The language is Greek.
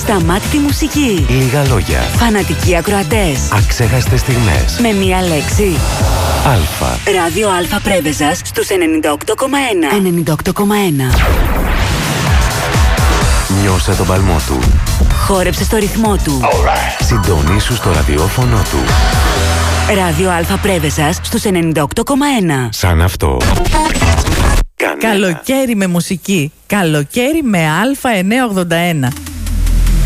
Ασταμάτητη μουσική. Λίγα λόγια. Φανατικοί ακροατές. Αξέχαστες στιγμές. Με μία λέξη. Αλφα. Ράδιο Αλφα Πρέβεζας στους 98,1. 98,1. Νιώσε τον παλμό του. Χόρεψε στο ρυθμό του. Συντονίσου στο ραδιόφωνο του. Ράδιο Αλφα Πρέβεζας στους 98,1. Σαν αυτό. Καλοκαίρι με μουσική. Καλοκαίρι με Α981.